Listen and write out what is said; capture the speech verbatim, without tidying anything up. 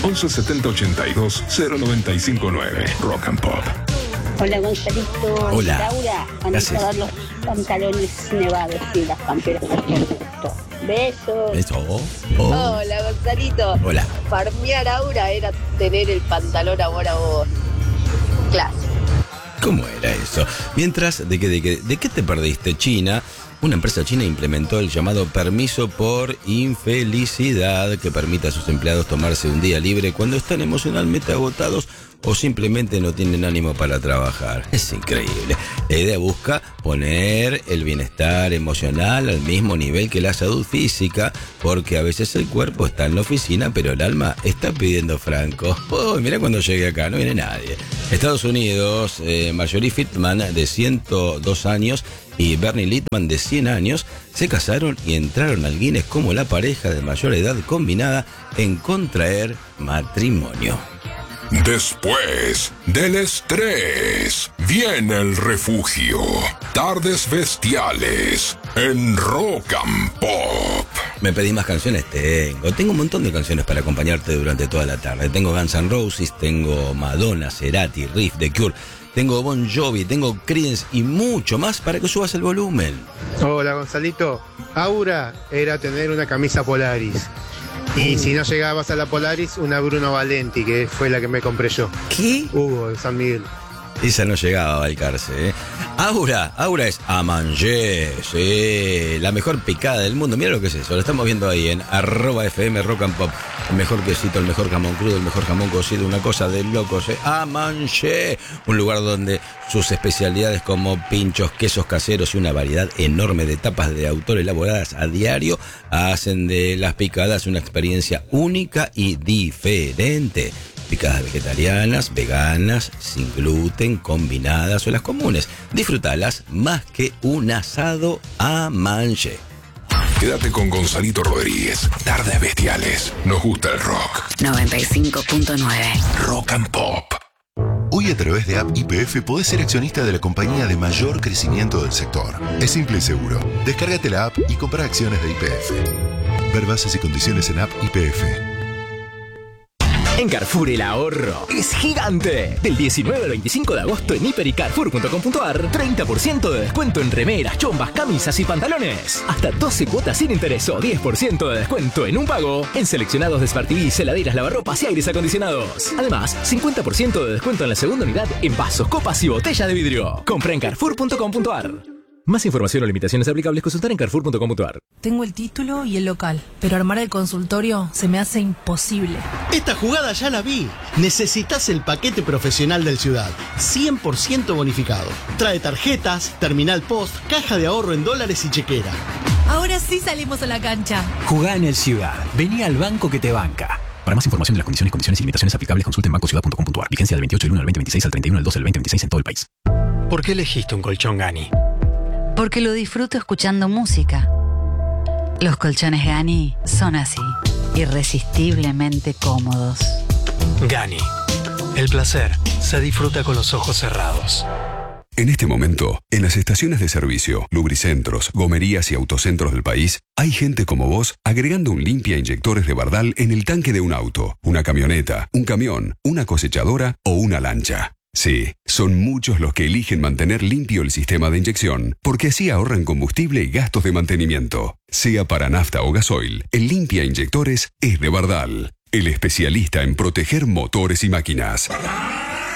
once setenta ochenta y dos cero noventa y cinco nueve. Rock and Pop. Hola, Gonzalito. Hola. Laura, van a llevar los pantalones nevados y las camperas por gusto. Besos. Eso. Oh. Hola, Gonzalito. Hola. Farmear Aura era tener el pantalón ahora a vos. Clásico. ¿Cómo era eso? Mientras, ¿de qué, de qué, de qué te perdiste? China, una empresa china implementó el llamado permiso por infelicidad, que permite a sus empleados tomarse un día libre cuando están emocionalmente agotados o simplemente no tienen ánimo para trabajar. Es increíble. La idea busca poner el bienestar emocional al mismo nivel que la salud física, porque a veces el cuerpo está en la oficina, pero el alma está pidiendo franco. Oh, mira cuando llegue acá, no viene nadie. Estados Unidos, eh, Marjorie Fitman, de ciento dos años, y Bernie Littman, de cien años, se casaron y entraron al Guinness como la pareja de mayor edad combinada en contraer matrimonio. Después del estrés, viene el refugio. Tardes bestiales en Rock and Pop. Me pedí más canciones, tengo. Tengo un montón de canciones para acompañarte durante toda la tarde. Tengo Guns N' Roses, tengo Madonna, Cerati, Riff, The Cure, tengo Bon Jovi, tengo Creedence y mucho más para que subas el volumen. Hola, Gonzalito. Aura era tener una camisa Polaris. Y si no llegabas a la Polaris, una Bruno Valenti, que fue la que me compré yo. ¿Qué? Hugo, de San Miguel. Esa no llegaba a balcarse, ¿eh? Aura, Aura es a manger, sí, la mejor picada del mundo. Mira lo que es eso, lo estamos viendo ahí en arroba F M Rock and Pop. El mejor quesito, el mejor jamón crudo, el mejor jamón cocido, una cosa de locos, ¿eh? A manger, un lugar donde sus especialidades como pinchos, quesos caseros y una variedad enorme de tapas de autor elaboradas a diario hacen de las picadas una experiencia única y diferente. Picadas vegetarianas, veganas, sin gluten, combinadas o las comunes. Disfrutalas más que un asado a manger. Quédate con Gonzalito Rodríguez. Tardes bestiales. Nos gusta el rock. noventa y cinco punto nueve. Rock and Pop. Hoy a través de App Y P F podés ser accionista de la compañía de mayor crecimiento del sector. Es simple y seguro. Descárgate la app y compra acciones de Y P F. Ver bases y condiciones en App Y P F. En Carrefour el ahorro es gigante. Del diecinueve al veinticinco de agosto en hiper y carrefour punto com punto ar, treinta por ciento de descuento en remeras, chombas, camisas y pantalones. Hasta doce cuotas sin interés o diez por ciento de descuento en un pago en seleccionados de Smart T V, heladeras, lavarropas y aires acondicionados. Además, cincuenta por ciento de descuento en la segunda unidad en vasos, copas y botellas de vidrio. Compra en carrefour punto com punto ar. Más información o limitaciones aplicables, consultar en carrefour punto com punto ar. Tengo el título y el local, pero armar el consultorio se me hace imposible. Esta jugada ya la vi. Necesitas el paquete profesional del Ciudad, cien por ciento bonificado. Trae tarjetas, terminal post, caja de ahorro en dólares y chequera. Ahora sí salimos a la cancha. Jugá en el Ciudad. Vení al banco que te banca. Para más información de las condiciones, condiciones y limitaciones aplicables, consulte en banco ciudad punto com punto ar. Vigencia del veintiocho del uno al veinte veintiséis al treinta y uno del dos del veinte veintiséis en todo el país. ¿Por qué elegiste un colchón Gani? Porque lo disfruto escuchando música. Los colchones Gani son así, irresistiblemente cómodos. Gani. El placer se disfruta con los ojos cerrados. En este momento, en las estaciones de servicio, lubricentros, gomerías y autocentros del país, hay gente como vos agregando un limpia inyectores de Bardal en el tanque de un auto, una camioneta, un camión, una cosechadora o una lancha. Sí, son muchos los que eligen mantener limpio el sistema de inyección, porque así ahorran combustible y gastos de mantenimiento. Sea para nafta o gasoil, el limpia inyectores es de Bardal, el especialista en proteger motores y máquinas.